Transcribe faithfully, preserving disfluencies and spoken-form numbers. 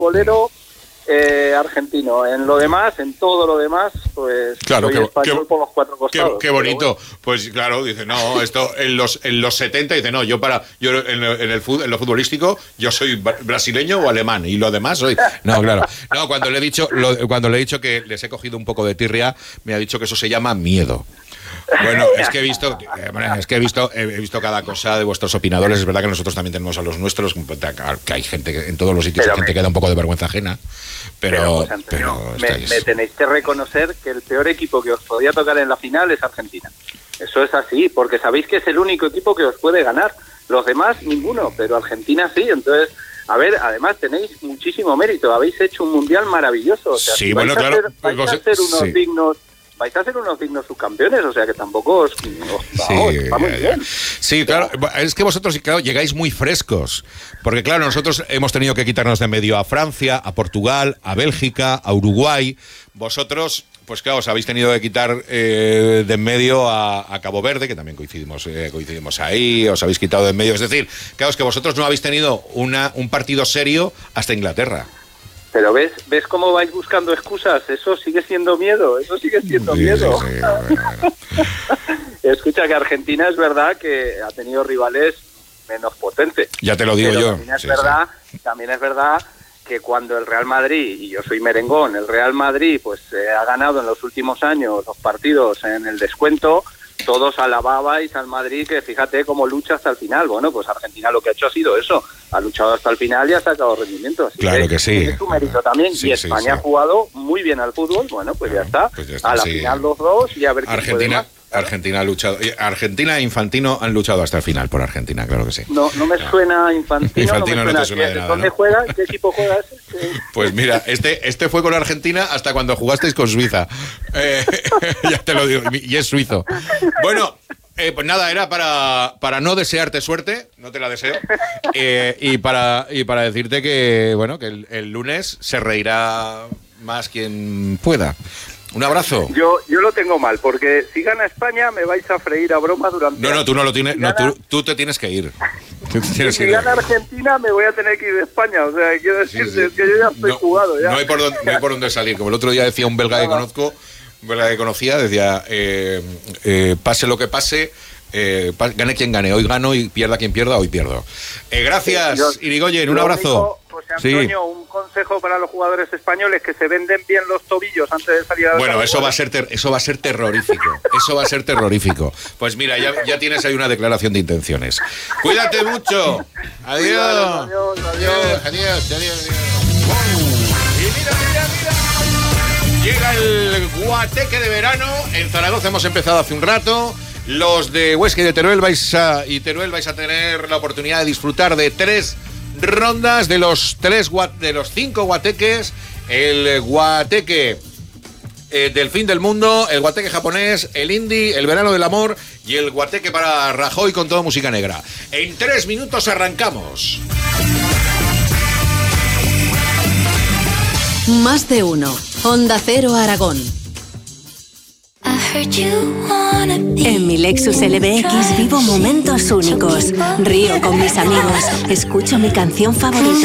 futbolero eh, argentino. En lo demás, en todo lo demás, pues claro, soy que, español que, por los cuatro costados. Qué, qué bonito. Bueno. Pues claro, dice, no, esto en los en los setenta dice, no, yo para yo en, en el en lo futbolístico yo soy brasileño o alemán y lo demás soy. No, claro. No, cuando le he dicho lo, cuando le he dicho que les he cogido un poco de tirria, me ha dicho que eso se llama miedo. Bueno, es que he visto, eh, es que he visto, he visto cada cosa de vuestros opinadores. Es verdad que nosotros también tenemos a los nuestros, que hay gente que en todos los sitios, pero hay gente me, que da un poco de vergüenza ajena. Pero, pero, pues, Antonio, pero me, me tenéis que reconocer que el peor equipo que os podía tocar en la final es Argentina. Eso es así, porque sabéis que es el único equipo que os puede ganar. Los demás, ninguno, pero Argentina sí. Entonces, a ver, además tenéis muchísimo mérito. Habéis hecho un mundial maravilloso. O sea, sí, si bueno, vais claro. A ser, vais pues, a ser unos sí. dignos. Vais a ser unos dignos subcampeones, o sea que tampoco os... os sí, vamos, está muy bien. Sí, claro, es que vosotros claro, llegáis muy frescos, porque claro, nosotros hemos tenido que quitarnos de medio a Francia, a Portugal, a Bélgica, a Uruguay. Vosotros, pues claro, os habéis tenido que quitar eh, de en medio a, a Cabo Verde, que también coincidimos, eh, coincidimos ahí, os habéis quitado de en medio. Es decir, claro, es que vosotros no habéis tenido una, un partido serio hasta Inglaterra. Pero ves, ves cómo vais buscando excusas, eso sigue siendo miedo, eso sigue siendo sí, miedo. Sí, sí, bueno. Escucha que Argentina es verdad que ha tenido rivales menos potentes. Ya te lo digo pero yo. También es sí, verdad, sí. también es verdad que cuando el Real Madrid, y yo soy merengón, el Real Madrid pues eh, ha ganado en los últimos años los partidos en el descuento, todos alababais al Madrid que fíjate cómo lucha hasta el final. Bueno, pues Argentina lo que ha hecho ha sido eso, ha luchado hasta el final y ha sacado rendimiento. Así claro que, que sí. Es su mérito también. Sí, y España sí, sí. ha jugado muy bien al fútbol. Bueno, pues ya está. Pues ya está a la sí. final los dos y a ver quién Argentina, puede más. Argentina ha luchado. Argentina e Infantino han luchado hasta el final por Argentina, claro que sí. No, no me no. suena Infantino. Infantino no, me suena. no te suena de nada, ¿Dónde ¿no? juega? ¿Qué equipo juega ese? Pues mira, este, este fue con Argentina hasta cuando jugasteis con Suiza. Eh, ya te lo digo, y es suizo. Bueno. Eh, pues nada, era para, para no desearte suerte, no te la deseo, eh, y para y para decirte que bueno que el, el lunes se reirá más quien pueda. Un abrazo. Yo yo lo tengo mal, porque si gana España me vais a freír a broma durante... No, no, tú no lo tienes, si no, gana... tú, tú te tienes que ir. Tú tienes si que ir. gana Argentina me voy a tener que ir de España, o sea, quiero decirte sí, sí. que yo ya estoy no, jugado. Ya. No, hay por dónde, no hay por dónde salir, como el otro día decía un belga que conozco, un belga que conocía, decía, eh, eh, pase lo que pase, Eh, gane quien gane, hoy gano y pierda quien pierda, hoy pierdo. Eh, gracias, sí, yo, Irigoyen, un abrazo. Único, José Antonio, sí. Un consejo para los jugadores españoles, que se venden bien los tobillos antes de salir a... Bueno, eso va a ser ter- eso va a ser terrorífico. Eso va a ser terrorífico. Pues mira, ya, ya tienes ahí una declaración de intenciones. Cuídate mucho. Adiós. Adiós, adiós, adiós. Adiós, adiós, adiós. Y mira, mira, mira. Llega el guateque de verano. En Zaragoza hemos empezado hace un rato. Los de Huesca y de Teruel vais a, y Teruel vais a tener la oportunidad de disfrutar de tres rondas de los tres de los cinco guateques. El guateque eh, del fin del mundo, el guateque japonés, el indie, el verano del amor y el guateque para Rajoy con toda música negra. En tres minutos arrancamos. Más de uno. Onda Cero Aragón. En mi Lexus L B X vivo momentos únicos. Río con mis amigos. Escucho mi canción favorita.